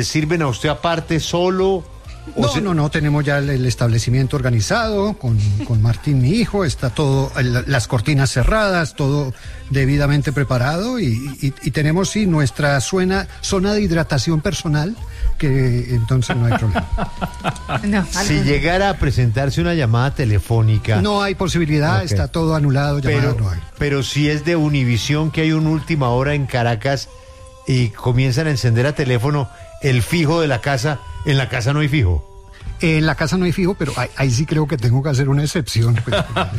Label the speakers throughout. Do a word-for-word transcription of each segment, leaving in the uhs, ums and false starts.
Speaker 1: sirven a usted aparte, solo?
Speaker 2: No,
Speaker 1: se...
Speaker 2: no, no, tenemos ya el, el establecimiento organizado con, con Martín, mi hijo, está todo, el, las cortinas cerradas, todo debidamente preparado y, y, y tenemos, sí, nuestra suena, zona de hidratación personal, que entonces no hay problema.
Speaker 3: No,
Speaker 1: si llegara a presentarse una llamada telefónica...
Speaker 2: No hay posibilidad, okay. Está todo anulado,
Speaker 1: pero,
Speaker 2: no hay.
Speaker 1: Pero si es de Univisión, que hay una última hora en Caracas y comienzan a encender a teléfono el fijo de la casa... ¿En la casa no hay fijo?
Speaker 2: En la casa no hay fijo, pero ahí, ahí sí creo que tengo que hacer una excepción. Pues.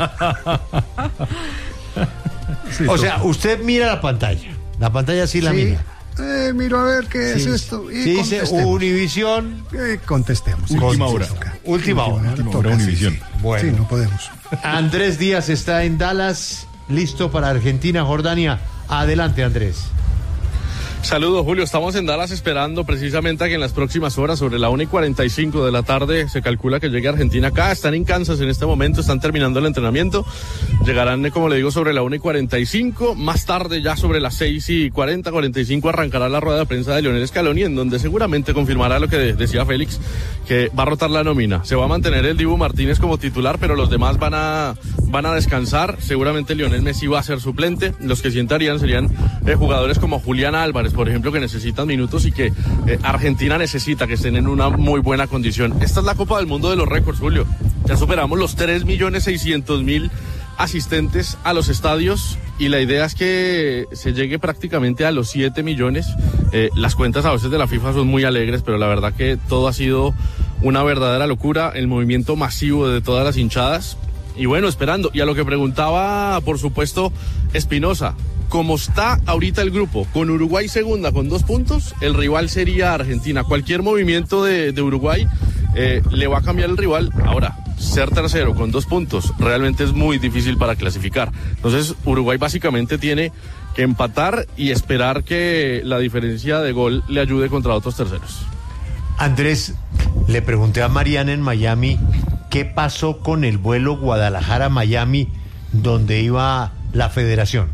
Speaker 1: Sí, o sea, usted mira la pantalla. La pantalla sí la
Speaker 2: sí.
Speaker 1: mira.
Speaker 2: Eh, miro a ver qué sí. es esto. Y
Speaker 1: sí, dice Univisión.
Speaker 2: Eh, contestemos.
Speaker 1: Última hora. Última hora.
Speaker 2: Última hora, Univisión.
Speaker 1: Sí, bueno.
Speaker 2: Sí, no podemos.
Speaker 1: Andrés Díaz está en Dallas, listo para Argentina, Jordania. Adelante, Andrés.
Speaker 4: Saludos, Julio. Estamos en Dallas esperando precisamente a que en las próximas horas, sobre la una y cuarenta y cinco de la tarde, se calcula que llegue Argentina acá. Están en Kansas en este momento, están terminando el entrenamiento. Llegarán, como le digo, sobre la una y cuarenta y cinco. Más tarde, ya sobre las seis y cuarenta, cuarenta y cinco, arrancará la rueda de prensa de Lionel Scaloni, en donde seguramente confirmará lo que decía Félix, que va a rotar la nómina. Se va a mantener el Dibu Martínez como titular, pero los demás van a, van a descansar. Seguramente Lionel Messi va a ser suplente. Los que sientarían serían eh, jugadores como Julián Álvarez, por ejemplo, que necesitan minutos y que eh, Argentina necesita que estén en una muy buena condición. Esta es la Copa del Mundo de los récords, Julio. Ya superamos los tres millones seiscientos mil asistentes a los estadios y la idea es que se llegue prácticamente a los siete millones. Eh, las cuentas a veces de la FIFA son muy alegres, pero la verdad que todo ha sido una verdadera locura, el movimiento masivo de todas las hinchadas. Y bueno, esperando. Y a lo que preguntaba, por supuesto, Espinosa, como está ahorita el grupo, con Uruguay segunda con dos puntos, el rival sería Argentina. Cualquier movimiento de, de Uruguay eh, le va a cambiar el rival. Ahora, ser tercero con dos puntos realmente es muy difícil para clasificar. Entonces, Uruguay básicamente tiene que empatar y esperar que la diferencia de gol le ayude contra otros terceros.
Speaker 1: Andrés, le pregunté a Mariana en Miami qué pasó con el vuelo Guadalajara-Miami donde iba la federación.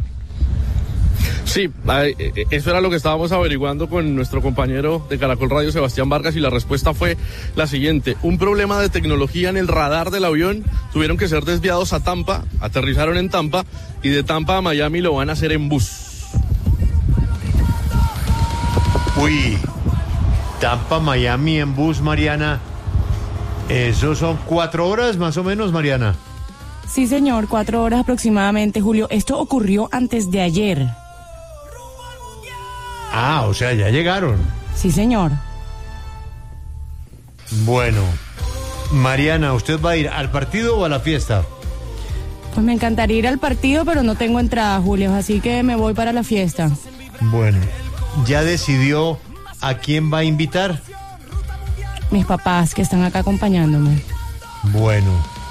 Speaker 4: Sí, eso era lo que estábamos averiguando con nuestro compañero de Caracol Radio, Sebastián Vargas, y la respuesta fue la siguiente: un problema de tecnología en el radar del avión, tuvieron que ser desviados a Tampa, aterrizaron en Tampa, y de Tampa a Miami lo van a hacer en bus.
Speaker 1: Uy, Tampa, Miami en bus, Mariana, ¿eso son cuatro horas más o menos, Mariana?
Speaker 5: Sí, señor, cuatro horas aproximadamente, Julio. Esto ocurrió antes de ayer.
Speaker 1: Ah, o sea, ya llegaron.
Speaker 5: Sí, señor.
Speaker 1: Bueno, Mariana, ¿usted va a ir al partido o a la fiesta?
Speaker 5: Pues me encantaría ir al partido, pero no tengo entrada, Julio, así que me voy para la fiesta.
Speaker 1: Bueno, ¿ya decidió a quién va a invitar?
Speaker 5: Mis papás, que están acá acompañándome.
Speaker 1: Bueno,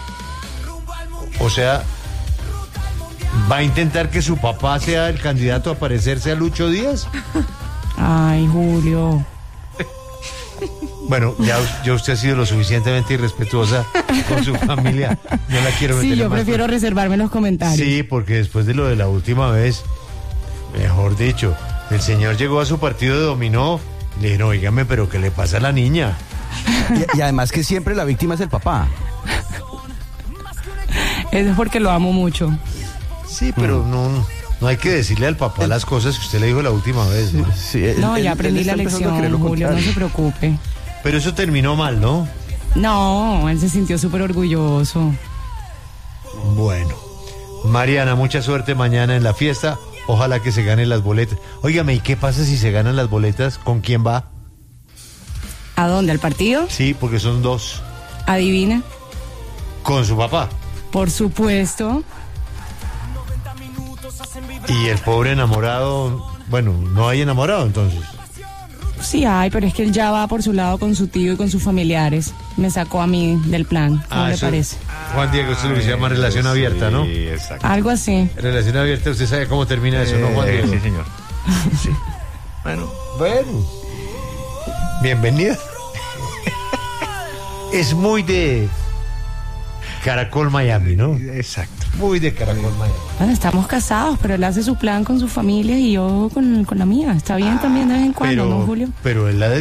Speaker 1: o sea, ¿va a intentar que su papá sea el candidato a parecerse a Lucho Díaz?
Speaker 5: Ay, Julio.
Speaker 1: Bueno, ya, ya usted ha sido lo suficientemente irrespetuosa con su familia. No la quiero meter.
Speaker 5: Sí, yo
Speaker 1: más
Speaker 5: prefiero por... reservarme los comentarios.
Speaker 1: Sí, porque después de lo de la última vez, mejor dicho, el señor llegó a su partido de dominó, le dijeron, oígame, pero ¿qué le pasa a la niña?
Speaker 6: Y, y además que siempre la víctima es el papá.
Speaker 5: Eso es porque lo amo mucho.
Speaker 1: Sí, pero mm. no, no hay que decirle al papá las cosas que usted le dijo la última vez, ¿no?
Speaker 6: Sí, él,
Speaker 5: no, ya
Speaker 6: él,
Speaker 5: aprendí
Speaker 6: él
Speaker 5: la lección, Julio, no se preocupe.
Speaker 1: Pero eso terminó mal, ¿no?
Speaker 5: No, él se sintió súper orgulloso.
Speaker 1: Bueno, Mariana, mucha suerte mañana en la fiesta. Ojalá que se ganen las boletas. Óigame, ¿y qué pasa si se ganan las boletas? ¿Con quién va?
Speaker 5: ¿A dónde? ¿Al partido?
Speaker 1: Sí, porque son dos.
Speaker 5: ¿Adivina?
Speaker 1: ¿Con su papá?
Speaker 5: Por supuesto.
Speaker 1: Y el pobre enamorado, bueno, no hay enamorado entonces.
Speaker 5: Sí hay, pero es que él ya va por su lado con su tío y con sus familiares. Me sacó a mí del plan, ¿cómo ah, le parece?
Speaker 1: Juan Diego, eso se llama relación abierta, ¿no?
Speaker 7: Sí, exacto.
Speaker 5: Algo así.
Speaker 1: Relación abierta, usted sabe cómo termina eso, eh, ¿no, Juan Diego?
Speaker 7: Sí, señor.
Speaker 1: Sí. Bueno, bueno. Bienvenida. Es muy de Caracol Miami, ¿no?
Speaker 7: Exacto.
Speaker 1: Muy de Caracol Miami.
Speaker 5: Bueno, estamos casados, pero él hace su plan con su familia y yo con, con la mía. Está bien ah, también de vez en cuando,
Speaker 1: pero,
Speaker 5: ¿no, Julio?
Speaker 1: Pero él la de